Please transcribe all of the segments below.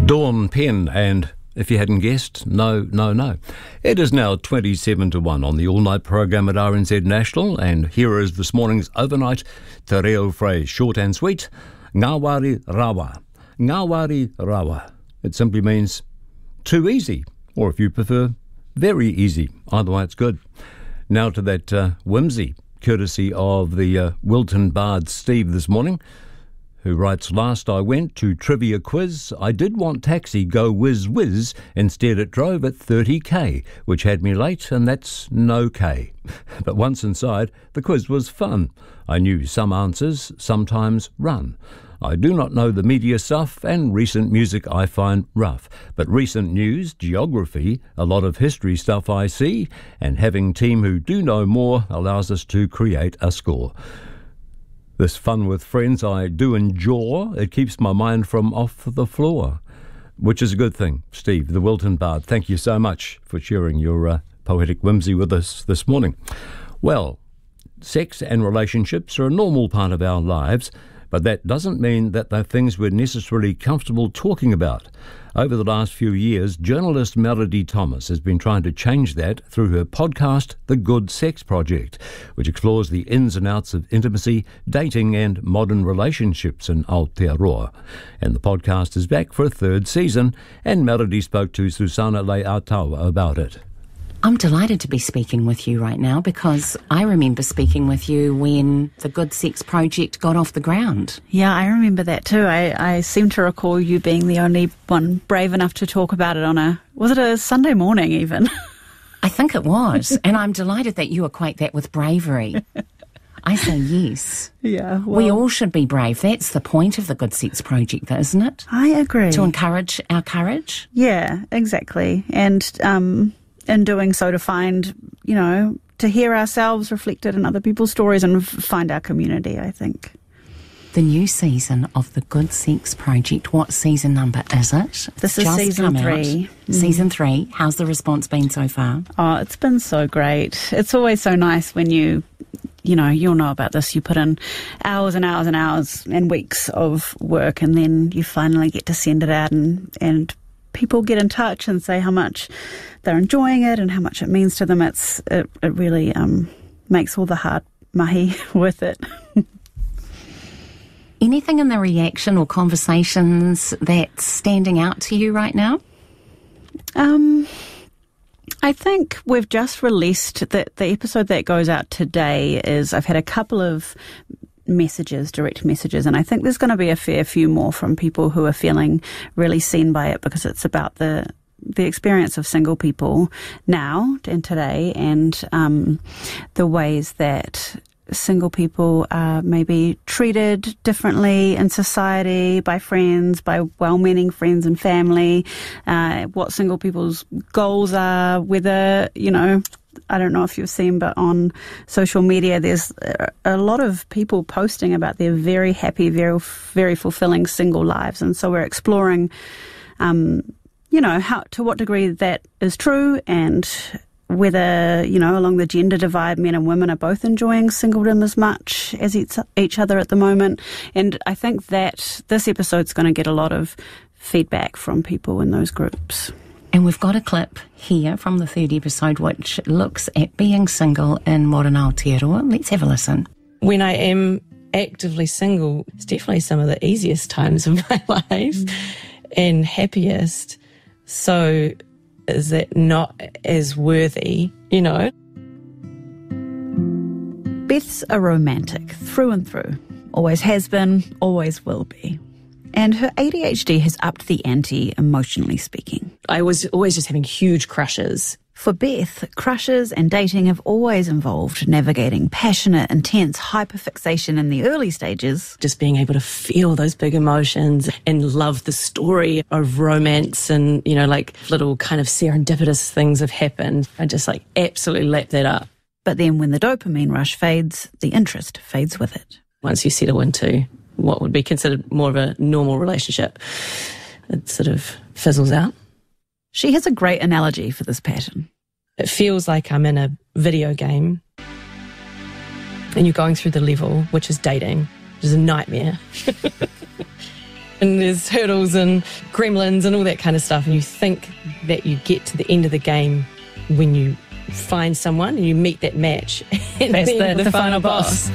Dawn Penn, and if you hadn't guessed, no. It is now 27 to 1 on the all-night program at RNZ National, and here is this morning's overnight te reo phrase, short and sweet, ngāwari rawa. Ngāwari rawa. It simply means too easy, or if you prefer, very easy. Either way, it's good. Now to that whimsy, courtesy of the Wilton Bard Steve this morning, who writes, last I went to trivia quiz, I did want taxi go whiz, instead it drove at 30k, which had me late, and that's no K. But once inside, the quiz was fun. I knew some answers, sometimes run. I do not know the media stuff, and recent music I find rough. But recent news, geography, a lot of history stuff I see, and having team who do know more allows us to create a score. This fun with friends I do enjoy. It keeps my mind from off the floor, which is a good thing. Steve, the Wilton Bard, thank you so much for sharing your poetic whimsy with us this morning. Well, sex and relationships are a normal part of our lives, but that doesn't mean that they're things we're necessarily comfortable talking about. Over the last few years, journalist Melody Thomas has been trying to change that through her podcast, The Good Sex Project, which explores the ins and outs of intimacy, dating and modern relationships in Aotearoa. And the podcast is back for a third season, and Melody spoke to Susana Le'atawa about it. I'm delighted to be speaking with you right now because I remember speaking with you when the Good Sex Project got off the ground. Yeah, I remember that too. I seem to recall you being the only one brave enough to talk about it was it a Sunday morning even? I think it was, and I'm delighted that you equate that with bravery. I say yes. Yeah. Well, we all should be brave. That's the point of the Good Sex Project, isn't it? I agree. To encourage our courage? Yeah, exactly. And in doing so to find, to hear ourselves reflected in other people's stories and find our community, I think. The new season of the Good Sex Project, what season number is it? This is season 3. Season 3. How's the response been so far? Oh, it's been so great. It's always so nice when you'll know about this. You put in hours and hours and hours and weeks of work, and then you finally get to send it out and people get in touch and say how much they're enjoying it and how much it means to them. It really makes all the hard mahi worth it. Anything in the reaction or conversations that's standing out to you right now? I think we've just released the episode that goes out today. I've had a couple of direct messages, and I think there's going to be a fair few more from people who are feeling really seen by it, because it's about the experience of single people now and today, and the ways that single people are maybe treated differently in society by friends, by well-meaning friends and family, what single people's goals are, whether, I don't know if you've seen, but on social media there's a lot of people posting about their very happy, very, very fulfilling single lives. And so we're exploring, how, to what degree that is true, and whether, along the gender divide, men and women are both enjoying singledom as much as each other at the moment. And I think that this episode's going to get a lot of feedback from people in those groups. And we've got a clip here from the third episode which looks at being single in modern Aotearoa. Let's have a listen. When I am actively single, it's definitely some of the easiest times of my life and happiest. So is that not as worthy, Beth's a romantic through and through. Always has been, always will be. And her ADHD has upped the ante, emotionally speaking. I was always just having huge crushes. For Beth, crushes and dating have always involved navigating passionate, intense hyperfixation in the early stages. Just being able to feel those big emotions and love the story of romance and, little kind of serendipitous things have happened. I just absolutely lap that up. But then when the dopamine rush fades, the interest fades with it. Once you settle into what would be considered more of a normal relationship, it sort of fizzles out. She has a great analogy for this pattern. It feels like I'm in a video game and you're going through the level, which is dating, which is a nightmare. and there's hurdles and gremlins and all that kind of stuff, and you think that you get to the end of the game when you find someone and you meet that match, and That's then the final boss.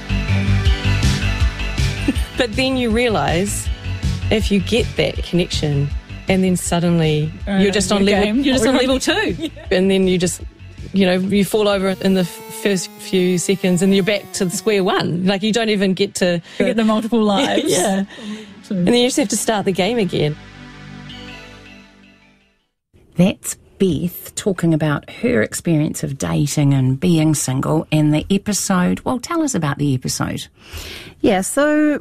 But then you realise if you get that connection, and then suddenly you're just on level 2, and then you just, you fall over in the first few seconds, and you're back to square one. Like, you don't even get to get the multiple lives. Yeah. And then you just have to start the game again. That's Beth talking about her experience of dating and being single, and the episode. Well, tell us about the episode. Yeah, so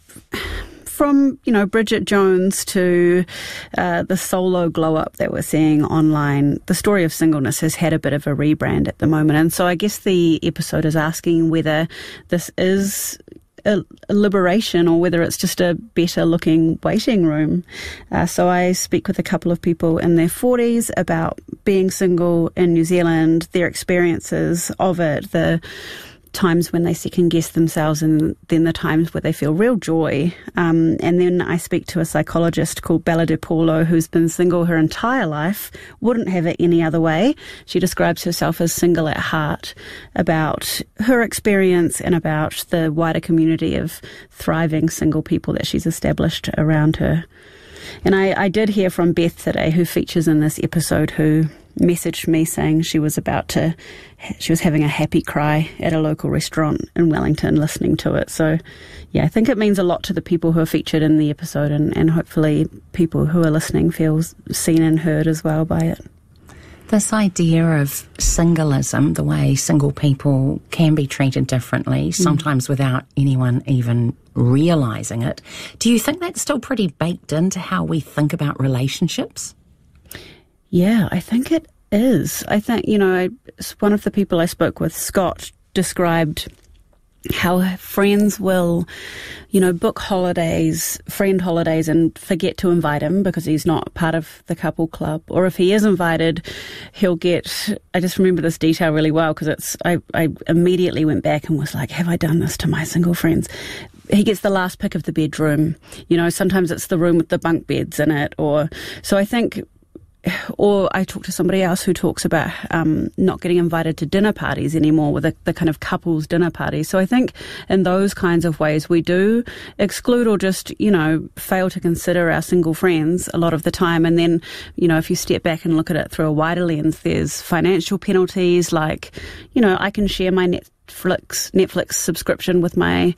from, Bridget Jones to the solo glow-up that we're seeing online, the story of singleness has had a bit of a rebrand at the moment. And so I guess the episode is asking whether this is a liberation or whether it's just a better-looking waiting room. So I speak with a couple of people in their 40s about being single in New Zealand, their experiences of it, the times when they second-guess themselves, and then the times where they feel real joy. And then I speak to a psychologist called Bella De Paulo, who's been single her entire life, wouldn't have it any other way. She describes herself as single at heart, about her experience and about the wider community of thriving single people that she's established around her. And I did hear from Beth today, who features in this episode, who messaged me saying she was having a happy cry at a local restaurant in Wellington listening to it. So, yeah, I think it means a lot to the people who are featured in the episode, and hopefully people who are listening feel seen and heard as well by it. This idea of singleism, the way single people can be treated differently, sometimes without anyone even realising it, do you think that's still pretty baked into how we think about relationships? Yeah, I think it is. I think, one of the people I spoke with, Scott, described how friends will, book holidays, friend holidays, and forget to invite him because he's not part of the couple club. Or if he is invited, he'll get, I just remember this detail really well because I immediately went back and was like, have I done this to my single friends? He gets the last pick of the bedroom. Sometimes it's the room with the bunk beds in it. So I think, or I talked to somebody else who talks about not getting invited to dinner parties anymore, with the kind of couples dinner parties. So I think in those kinds of ways we do exclude or just, fail to consider our single friends a lot of the time. And then, if you step back and look at it through a wider lens, there's financial penalties like, I can share my Netflix subscription with my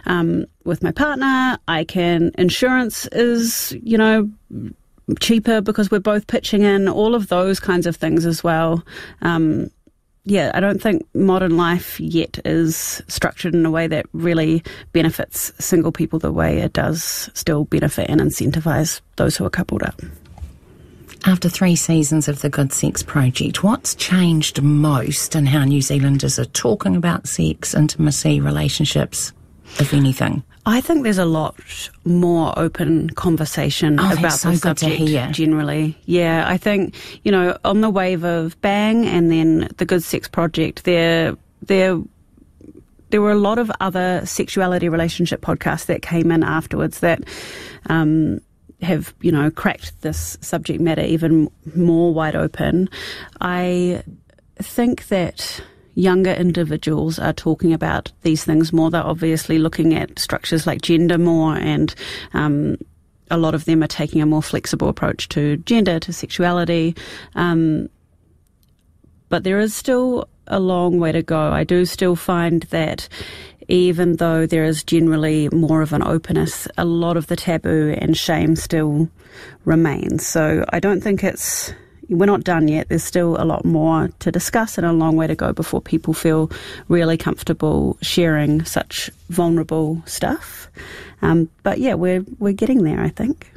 partner. Insurance is, cheaper because we're both pitching in, all of those kinds of things as well. I don't think modern life yet is structured in a way that really benefits single people the way it does still benefit and incentivise those who are coupled up. After 3 seasons of the Good Sex Project, what's changed most in how New Zealanders are talking about sex, intimacy, relationships, if anything? I think there's a lot more open conversation about the subject generally. Yeah, I think, on the wave of Bang and then the Good Sex Project, there were a lot of other sexuality relationship podcasts that came in afterwards that have, cracked this subject matter even more wide open. I think that younger individuals are talking about these things more. They're obviously looking at structures like gender more, and a lot of them are taking a more flexible approach to gender, to sexuality. But there is still a long way to go. I do still find that even though there is generally more of an openness, a lot of the taboo and shame still remains. So I don't think we're not done yet. There's still a lot more to discuss and a long way to go before people feel really comfortable sharing such vulnerable stuff. But yeah, we're getting there, I think.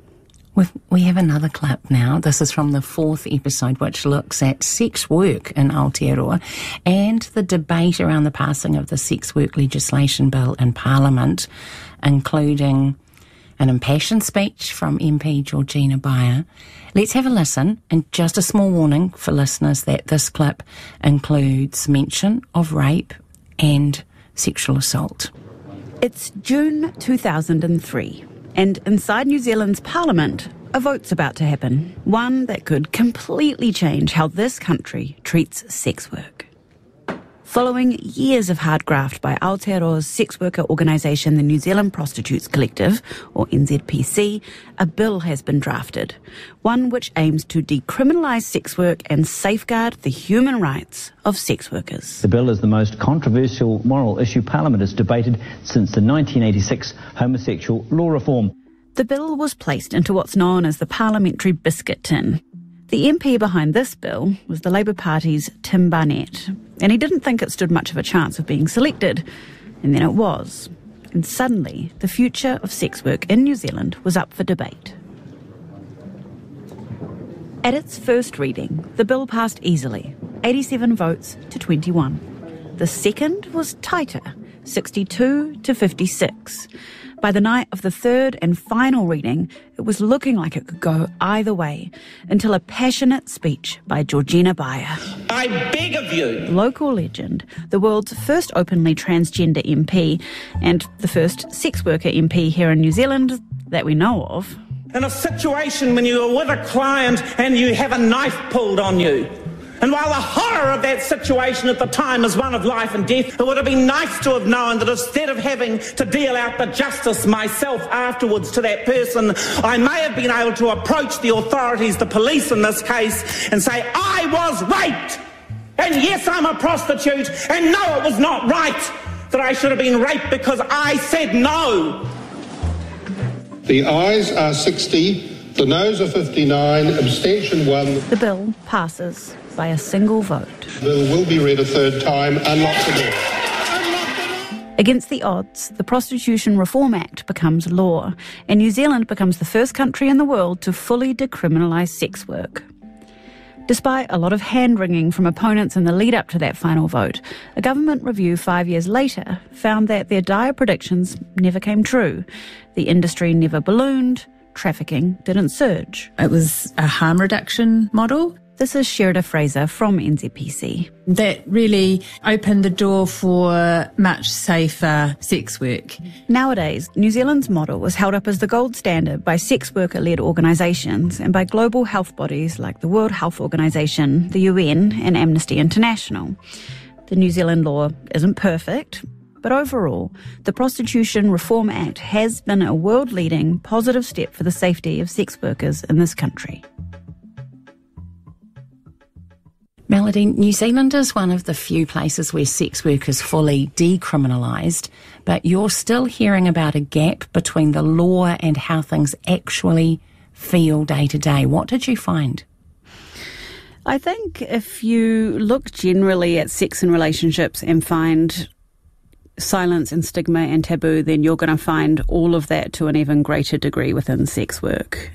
We have another clip now. This is from the 4th episode, which looks at sex work in Aotearoa and the debate around the passing of the sex work legislation bill in Parliament, including an impassioned speech from MP Georgina Beyer. Let's have a listen, and just a small warning for listeners that this clip includes mention of rape and sexual assault. It's June 2003. And inside New Zealand's parliament, a vote's about to happen. One that could completely change how this country treats sex work. Following years of hard graft by Aotearoa's sex worker organisation, the New Zealand Prostitutes Collective, or NZPC, a bill has been drafted. One which aims to decriminalise sex work and safeguard the human rights of sex workers. The bill is the most controversial moral issue Parliament has debated since the 1986 homosexual law reform. The bill was placed into what's known as the parliamentary biscuit tin. The MP behind this bill was the Labour Party's Tim Barnett, and he didn't think it stood much of a chance of being selected. And then it was. And suddenly, the future of sex work in New Zealand was up for debate. At its first reading, the bill passed easily, 87 votes to 21. The second was tighter, 62 to 56. By the night of the third and final reading, it was looking like it could go either way, until a passionate speech by Georgina Bayer. I beg of you. Local legend, the world's first openly transgender MP, and the first sex worker MP here in New Zealand that we know of. In a situation when you are with a client and you have a knife pulled on you, and while the horror of that situation at the time is one of life and death, it would have been nice to have known that instead of having to deal out the justice myself afterwards to that person, I may have been able to approach the authorities, the police in this case, and say, I was raped! And yes, I'm a prostitute, and no, it was not right that I should have been raped because I said no. The ayes are 60, the noes are 59, abstention 1. The bill passes by a single vote. The bill will be read a third time. Unlock the door. Against the odds, the Prostitution Reform Act becomes law, and New Zealand becomes the first country in the world to fully decriminalise sex work. Despite a lot of hand-wringing from opponents in the lead-up to that final vote, a government review 5 years later found that their dire predictions never came true. The industry never ballooned, trafficking didn't surge. It was a harm reduction model. This is Sherida Fraser from NZPC. That really opened the door for much safer sex work. Nowadays, New Zealand's model is held up as the gold standard by sex worker-led organisations and by global health bodies like the World Health Organisation, the UN and Amnesty International. The New Zealand law isn't perfect, but overall, the Prostitution Reform Act has been a world-leading positive step for the safety of sex workers in this country. Melody, New Zealand is one of the few places where sex work is fully decriminalised, but you're still hearing about a gap between the law and how things actually feel day to day. What did you find? I think if you look generally at sex and relationships and find silence and stigma and taboo, then you're going to find all of that to an even greater degree within sex work.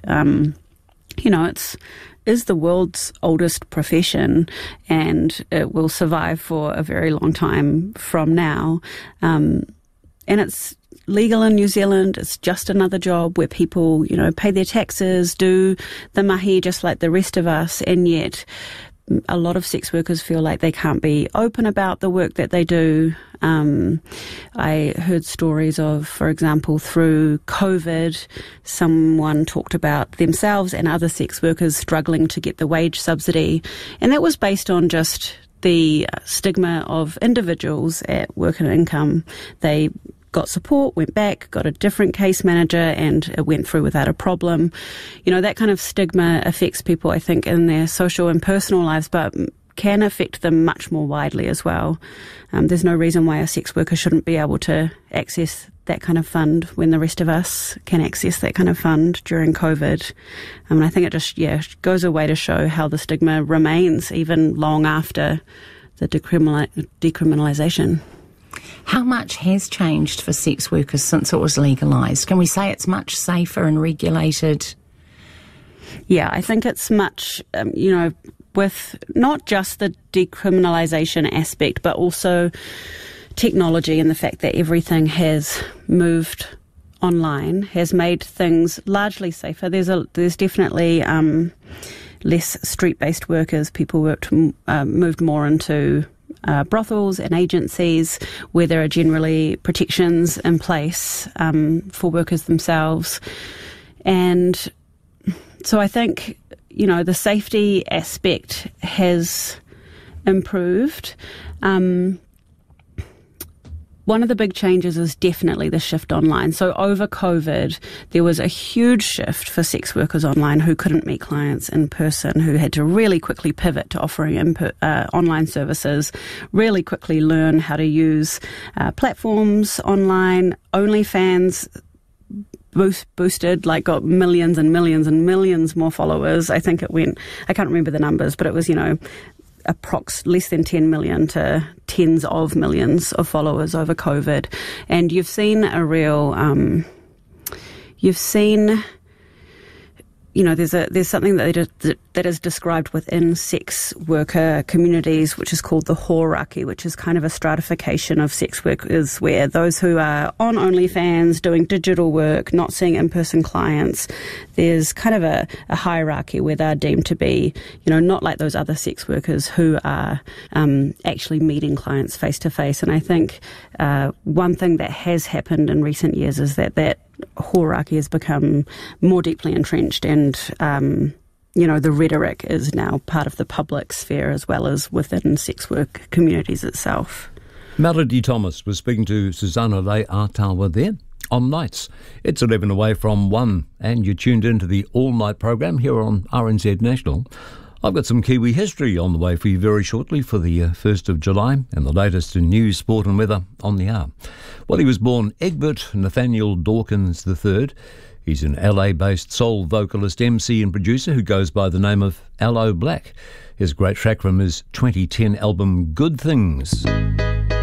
Is the world's oldest profession, and it will survive for a very long time from now. And it's legal in New Zealand. It's just another job where people, pay their taxes, do the mahi just like the rest of us, and yet a lot of sex workers feel like they can't be open about the work that they do. I heard stories of, for example, through COVID, someone talked about themselves and other sex workers struggling to get the wage subsidy. And that was based on just the stigma of individuals at work and income. They got support, went back, got a different case manager, and it went through without a problem. That kind of stigma affects people, I think, in their social and personal lives, but can affect them much more widely as well. There's no reason why a sex worker shouldn't be able to access that kind of fund when the rest of us can access that kind of fund during COVID. And I think it just, goes away to show how the stigma remains even long after the decriminalisation. How much has changed for sex workers since it was legalised? Can we say it's much safer and regulated? Yeah, I think it's much, with not just the decriminalisation aspect, but also technology and the fact that everything has moved online has made things largely safer. There's definitely less street-based workers. People moved more into brothels and agencies where there are generally protections in place for workers themselves. And so I think, the safety aspect has improved. One of the big changes is definitely the shift online. So over COVID, there was a huge shift for sex workers online who couldn't meet clients in person, who had to really quickly pivot to offering online services, really quickly learn how to use platforms online. OnlyFans boosted, got millions and millions and millions more followers. I think it went, I can't remember the numbers, but it was, less than 10 million to tens of millions of followers over COVID. And you've seen a real, there's something that is described within sex worker communities, which is called the hierarchy, which is kind of a stratification of sex workers, where those who are on OnlyFans doing digital work, not seeing in-person clients, there's kind of a hierarchy where they're deemed to be, not like those other sex workers who are actually meeting clients face to face. And I think one thing that has happened in recent years is that hierarchy has become more deeply entrenched, and the rhetoric is now part of the public sphere as well as within sex work communities itself. Melody Thomas was speaking to Susanna Le'Atawa there on Nights. It's 11 away from 1, and you're tuned into the all-night program here on RNZ National. I've got some Kiwi history on the way for you very shortly for the 1st of July, and the latest in news, sport and weather on the hour. Well, he was born Egbert Nathaniel Dawkins III. He's an LA-based soul vocalist, MC and producer who goes by the name of Aloe Blacc. His great track from his 2010 album Good Things.